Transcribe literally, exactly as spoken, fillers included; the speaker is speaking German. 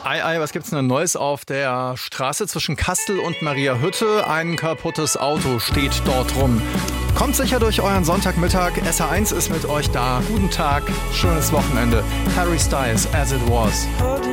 Ei, ei, was gibt's denn Neues auf der Straße zwischen Kastel und Mariahütte? Ein kaputtes Auto steht dort rum. Kommt sicher durch euren Sonntagmittag. S R eins ist mit euch da. Guten Tag, schönes Wochenende. Harry Styles, As It Was.